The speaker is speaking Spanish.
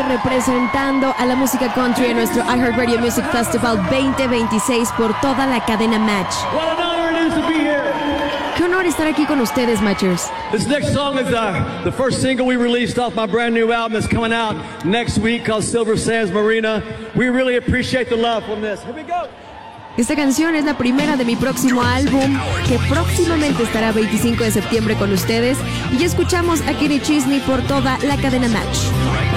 representando a la música country en nuestro iHeartRadio Music Festival 2026 por toda la cadena Match. What an honor it is to be here. Qué honor estar aquí con ustedes, Matchers. This next song is the first single we released off my brand new album that's coming out next week called Silver Sands Marina. We really appreciate the love from this. Here we go. Esta canción es la primera de mi próximo álbum, que próximamente estará 25 de septiembre con ustedes. Y ya escuchamos a Kenny Chesney por toda la cadena Match.